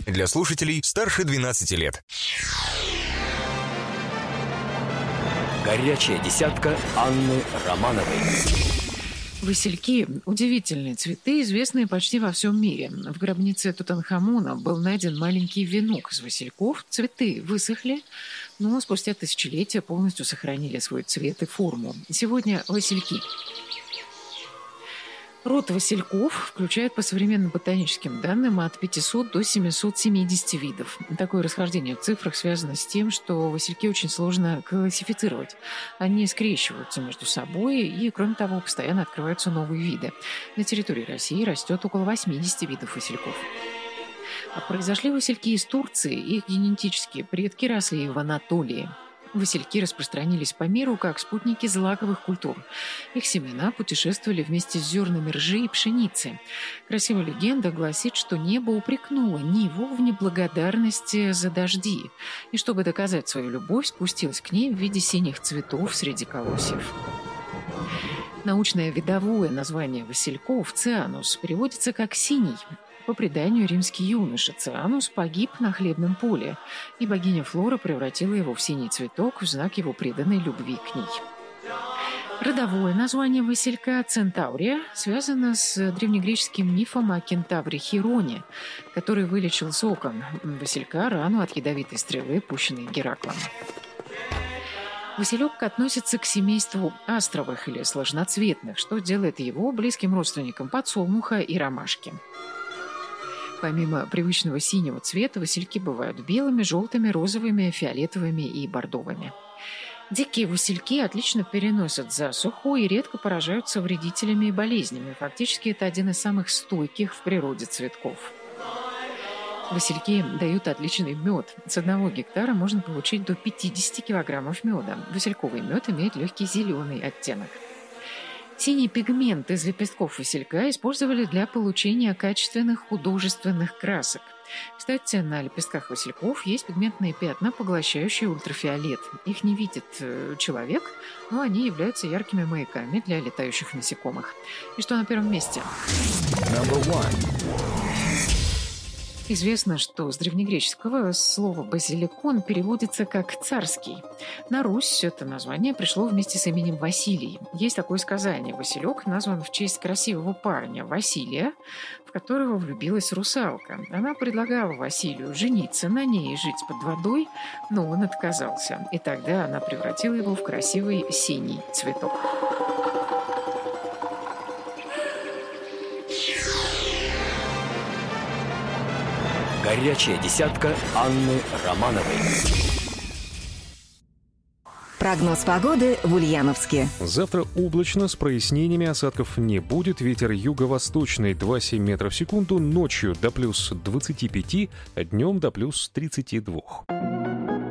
Для слушателей старше 12 лет. Горячая десятка Анны Романовой. Васильки – удивительные цветы, известные почти во всем мире. В гробнице Тутанхамона был найден маленький венок из васильков. Цветы высохли, но спустя тысячелетия полностью сохранили свой цвет и форму. Сегодня васильки. Род васильков включает по современным ботаническим данным от 500 до 770 видов. Такое расхождение в цифрах связано с тем, что васильки очень сложно классифицировать. Они скрещиваются между собой и, кроме того, постоянно открываются новые виды. На территории России растет около 80 видов васильков. Произошли васильки из Турции, их генетические предки росли в Анатолии. Васильки распространились по миру как спутники злаковых культур. Их семена путешествовали вместе с зернами ржи и пшеницы. Красивая легенда гласит, что небо упрекнуло Ниву в неблагодарности за дожди, и чтобы доказать свою любовь, спустилось к ней в виде синих цветов среди колосьев. Научное видовое название васильков «цианус» переводится как «синий». По преданию, римский юноша Цианус погиб на хлебном поле, и богиня Флора превратила его в синий цветок в знак его преданной любви к ней. Родовое название василька «центаурия» связано с древнегреческим мифом о кентавре Хироне, который вылечил соком василька рану от ядовитой стрелы, пущенной Гераклом. Василек относится к семейству астровых или сложноцветных, что делает его близким родственником подсолнуха и ромашки. Помимо привычного синего цвета, васильки бывают белыми, желтыми, розовыми, фиолетовыми и бордовыми. Дикие васильки отлично переносят засуху и редко поражаются вредителями и болезнями. Фактически это один из самых стойких в природе цветков. Васильки дают отличный мед. С 1 гектара можно получить до 50 килограммов меда. Васильковый мед имеет легкий зеленый оттенок. Синий пигмент из лепестков василька использовали для получения качественных художественных красок. Кстати, на лепестках васильков есть пигментные пятна, поглощающие ультрафиолет. Их не видит человек, но они являются яркими маяками для летающих насекомых. И что на первом месте? Известно, что с древнегреческого слово «базиликон» переводится как «царский». На Русь это название пришло вместе с именем Василий. Есть такое сказание: Василек назван в честь красивого парня Василия, в которого влюбилась русалка. Она предлагала Василию жениться на ней и жить под водой, но он отказался. И тогда она превратила его в красивый синий цветок. Горячая десятка Анны Романовой. Прогноз погоды в Ульяновске. Завтра облачно, с прояснениями, осадков не будет. Ветер юго-восточный 2,7 метров в секунду. Ночью до плюс 25, а днем до плюс 32.